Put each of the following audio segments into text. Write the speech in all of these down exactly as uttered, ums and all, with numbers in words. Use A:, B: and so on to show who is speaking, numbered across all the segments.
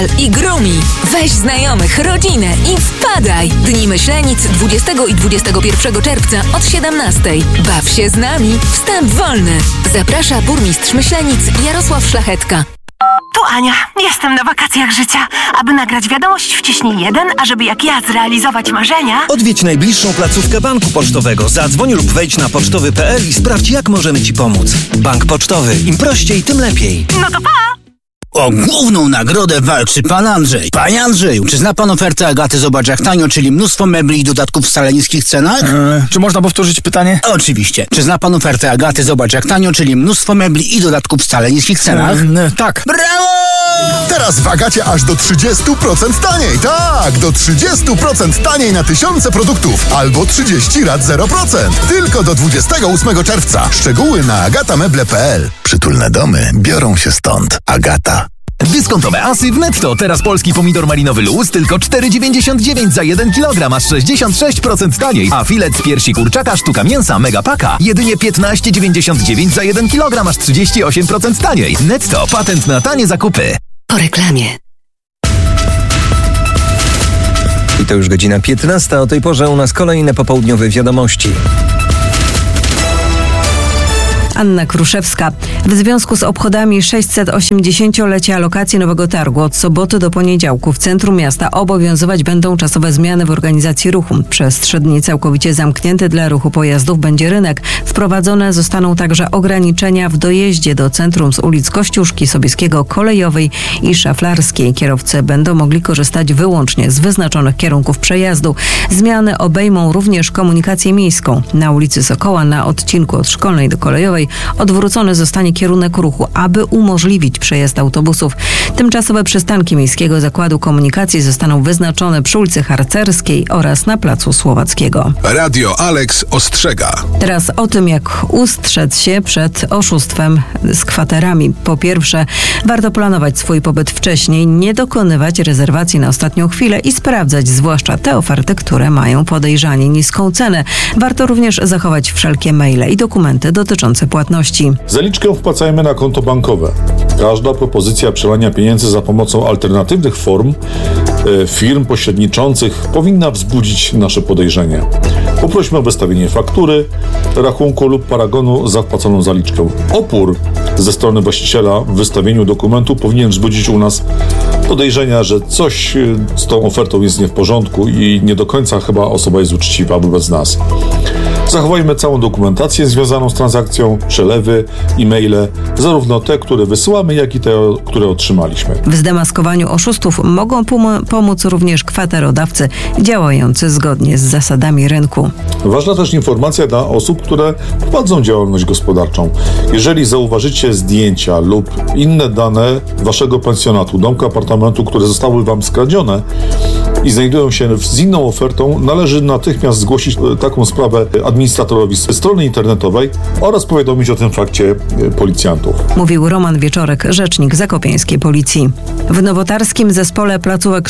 A: I Grumi. Weź znajomych, rodzinę i wpadaj! Dni Myślenic dwudziestego i dwudziestego pierwszego czerwca od siedemnastej. Baw się z nami. Wstęp wolny. Zaprasza burmistrz Myślenic Jarosław Szlachetka.
B: Tu Ania, jestem na wakacjach życia. Aby nagrać wiadomość, wciśnij jeden, a żeby jak ja zrealizować marzenia...
C: Odwiedź najbliższą placówkę banku pocztowego. Zadzwoń lub wejdź na pocztowy kropka p l i sprawdź, jak możemy Ci pomóc. Bank pocztowy. Im prościej, tym lepiej.
B: No to pa!
D: O główną nagrodę walczy pan Andrzej. Panie Andrzeju, czy zna pan ofertę Agaty Zobacz jak tanio, czyli mnóstwo mebli i dodatków w wcale niskich cenach?
E: Eee, czy można powtórzyć pytanie?
D: Oczywiście. Czy zna pan ofertę Agaty Zobacz jak tanio, czyli mnóstwo mebli i dodatków w wcale niskich cenach?
E: Eee, tak.
D: Brawo!
F: Teraz w Agacie aż do trzydzieści procent taniej. Tak, do trzydzieści procent taniej na tysiące produktów. Albo trzydzieści rat zero procent. Tylko do dwudziestego ósmego czerwca. Szczegóły na agatameble kropka p l. Przytulne domy biorą się stąd. Agata.
G: Dyskontowe asy w Netto. Teraz polski pomidor malinowy luz tylko cztery dziewięćdziesiąt dziewięć za jeden kilogram, aż sześćdziesiąt sześć procent taniej. A filet z piersi kurczaka sztuka mięsa mega paka jedynie piętnaście dziewięćdziesiąt dziewięć za jeden kilogram, aż trzydzieści osiem procent taniej. Netto. Patent na tanie zakupy.
A: Po reklamie.
C: I to już godzina piętnasta. O tej porze u nas kolejne popołudniowe wiadomości.
H: Anna Kruszewska. W związku z obchodami sześćset osiemdziesięciolecia lokacji Nowego Targu od soboty do poniedziałku w centrum miasta obowiązywać będą czasowe zmiany w organizacji ruchu. Przez trzy dni całkowicie zamknięty dla ruchu pojazdów będzie rynek. Wprowadzone zostaną także ograniczenia w dojeździe do centrum z ulic Kościuszki, Sobieskiego, Kolejowej i Szaflarskiej. Kierowcy będą mogli korzystać wyłącznie z wyznaczonych kierunków przejazdu. Zmiany obejmą również komunikację miejską. Na ulicy Sokoła na odcinku od Szkolnej do Kolejowej odwrócony zostanie kierunek ruchu, aby umożliwić przejazd autobusów. Tymczasowe przystanki Miejskiego Zakładu Komunikacji zostaną wyznaczone przy ulicy Harcerskiej oraz na Placu Słowackiego.
I: Radio Alex ostrzega.
H: Teraz o tym, jak ustrzec się przed oszustwem z kwaterami. Po pierwsze, warto planować swój pobyt wcześniej, nie dokonywać rezerwacji na ostatnią chwilę i sprawdzać zwłaszcza te oferty, które mają podejrzanie niską cenę. Warto również zachować wszelkie maile i dokumenty dotyczące płatności.
J: Zaliczkę wpłacajmy na konto bankowe. Każda propozycja przelania pieniędzy za pomocą alternatywnych form e, firm pośredniczących powinna wzbudzić nasze podejrzenie. Poprośmy o wystawienie faktury, rachunku lub paragonu za wpłaconą zaliczkę. Opór ze strony właściciela w wystawieniu dokumentu powinien wzbudzić u nas podejrzenia, że coś z tą ofertą jest nie w porządku i nie do końca chyba osoba jest uczciwa wobec nas. Zachowajmy całą dokumentację związaną z transakcją, przelewy, e-maile, zarówno te, które wysyłamy, jak i te, które otrzymaliśmy.
H: W zdemaskowaniu oszustów mogą pom- pomóc również kwaterodawcy działający zgodnie z zasadami rynku.
J: Ważna też informacja dla osób, które prowadzą działalność gospodarczą. Jeżeli zauważycie zdjęcia lub inne dane waszego pensjonatu, domku, apartamentu, które zostały wam skradzione i znajdują się z inną ofertą, należy natychmiast zgłosić taką sprawę administratorowi strony internetowej oraz powiadomić o tym fakcie policjantów.
H: Mówił Roman Wieczorek, rzecznik zakopiańskiej policji. W nowotarskim zespole placówek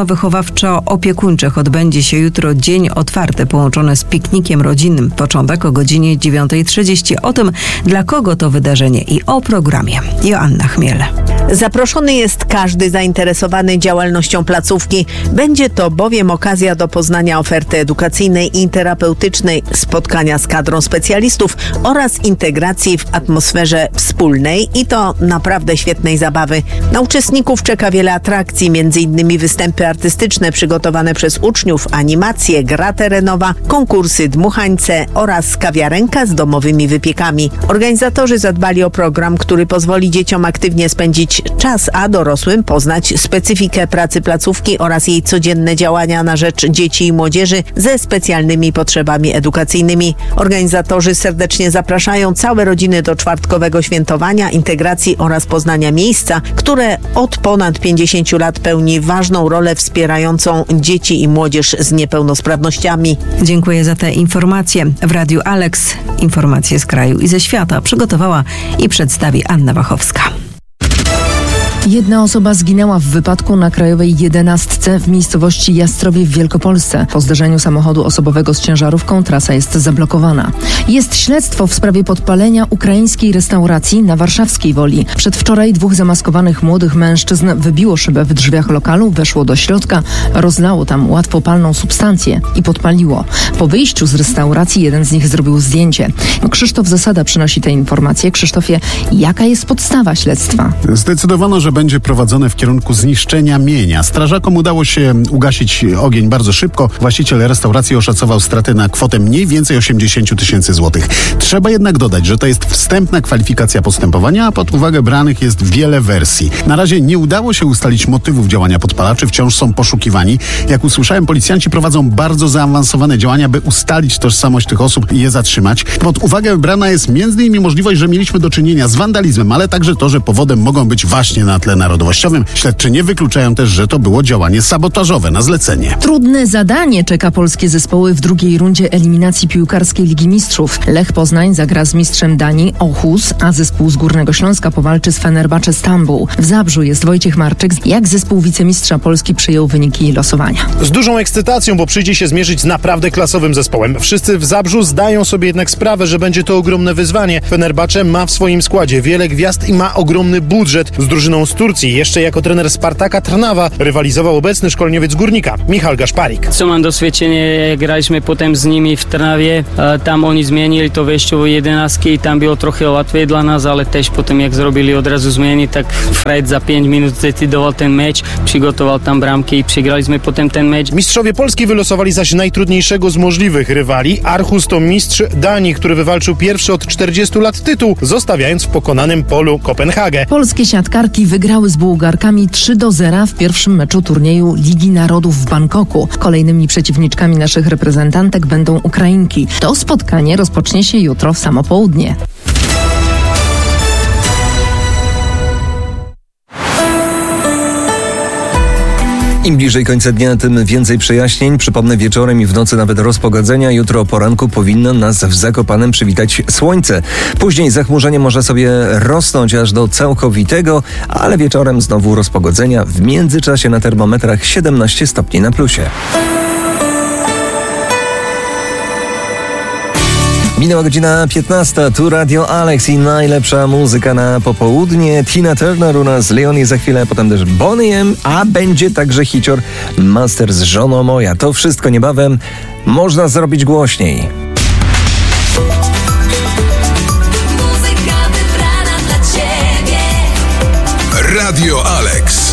H: szkolno-wychowawczo-opiekuńczych odbędzie się jutro dzień otwarty połączony z piknikiem rodzinnym. Początek o godzinie dziewiąta trzydzieści. O tym, dla kogo to wydarzenie i o programie. Joanna Chmiel.
K: Zaproszony jest każdy zainteresowany działalnością placówki. Będzie to bowiem okazja do poznania oferty edukacyjnej i terapeutycznej, spotkania z kadrą specjalistów oraz integracji w atmosferze wspólnej i to naprawdę świetnej zabawy. Na uczestników czeka wiele atrakcji, między innymi występy artystyczne przygotowane przez uczniów, animacje, gra terenowa, konkursy, dmuchańce oraz kawiarenka z domowymi wypiekami. Organizatorzy zadbali o program, który pozwoli dzieciom aktywnie spędzić czas, a dorosłym poznać specyfikę pracy placówki oraz jej codzienne działania na rzecz dzieci i młodzieży ze specjalnymi potrzebami edukacyjnymi. Organizatorzy serdecznie zapraszają całe rodziny do czwartkowego świętowania, integracji oraz poznania miejsca, które od ponad pięćdziesięciu lat pełni ważną rolę wspierającą dzieci i młodzież z niepełnosprawnościami.
H: Dziękuję za te informacje. W Radiu Alex informacje z kraju i ze świata przygotowała i przedstawi Anna Wachowska.
L: Jedna osoba zginęła w wypadku na Krajowej jedenastce w miejscowości Jastrowie w Wielkopolsce. Po zderzeniu samochodu osobowego z ciężarówką trasa jest zablokowana. Jest śledztwo w sprawie podpalenia ukraińskiej restauracji na Warszawskiej Woli. Przedwczoraj dwóch zamaskowanych młodych mężczyzn wybiło szybę w drzwiach lokalu, weszło do środka, rozlało tam łatwopalną substancję i podpaliło. Po wyjściu z restauracji jeden z nich zrobił zdjęcie. Krzysztof Zasada przynosi te informacje. Krzysztofie, jaka jest podstawa śledztwa?
M: Zdecydowano, że będzie prowadzone w kierunku zniszczenia mienia. Strażakom udało się ugasić ogień bardzo szybko. Właściciel restauracji oszacował straty na kwotę mniej więcej osiemdziesiąt tysięcy złotych. Trzeba jednak dodać, że to jest wstępna kwalifikacja postępowania, a pod uwagę branych jest wiele wersji. Na razie nie udało się ustalić motywów działania podpalaczy, wciąż są poszukiwani. Jak usłyszałem, policjanci prowadzą bardzo zaawansowane działania, by ustalić tożsamość tych osób i je zatrzymać. Pod uwagę brana jest między innymi możliwość, że mieliśmy do czynienia z wandalizmem, ale także to, że powodem mogą być właśnie na tle narodowościowym. Śledczy nie wykluczają też, że to było działanie sabotażowe na zlecenie.
L: Trudne zadanie czeka polskie zespoły w drugiej rundzie eliminacji piłkarskiej Ligi Mistrzów. Lech Poznań zagra z mistrzem Danii Aarhus, a zespół z Górnego Śląska powalczy z Fenerbahce Stambuł. W Zabrzu jest Wojciech Marczyk. Jak zespół wicemistrza Polski przyjął wyniki losowania?
N: Z dużą ekscytacją, bo przyjdzie się zmierzyć z naprawdę klasowym zespołem. Wszyscy w Zabrzu zdają sobie jednak sprawę, że będzie to ogromne wyzwanie. Fenerbahce ma w swoim składzie wiele gwiazd i ma ogromny budżet. Z drużyną z Turcji, jeszcze jako trener Spartaka Trnawa, rywalizował obecny szkoleniowiec Górnika, Michał Gaszparik.
O: Co mam doświadczenie, graliśmy potem z nimi w Trnawie, tam oni zmienili to wejściowo jedenastki i tam było trochę łatwiej dla nas, ale też potem jak zrobili od razu zmiany, tak Fred za pięć minut zdecydował ten mecz, przygotował tam bramki i przegraliśmy potem ten mecz.
N: Mistrzowie Polski wylosowali zaś najtrudniejszego z możliwych rywali. Aarhus to mistrz Danii, który wywalczył pierwszy od czterdziestu lat tytuł, zostawiając w pokonanym polu Kopenhagę.
L: Polskie siatkarki wygrały z Bułgarkami trzy do zera w pierwszym meczu turnieju Ligi Narodów w Bangkoku. Kolejnymi przeciwniczkami naszych reprezentantek będą Ukrainki. To spotkanie rozpocznie się jutro w samo południe.
C: Im bliżej końca dnia, tym więcej przejaśnień. Przypomnę, wieczorem i w nocy nawet rozpogodzenia. Jutro o poranku powinno nas w Zakopanem przywitać słońce. Później zachmurzenie może sobie rosnąć aż do całkowitego, ale wieczorem znowu rozpogodzenia. W międzyczasie na termometrach siedemnaście stopni na plusie. Minęła godzina piętnasta, tu Radio Alex i najlepsza muzyka na popołudnie. Tina Turner u nas, Leonie za chwilę, potem też Bonnie M, a będzie także hicior Master z żoną moja. To wszystko niebawem można zrobić głośniej.
I: Radio Alex.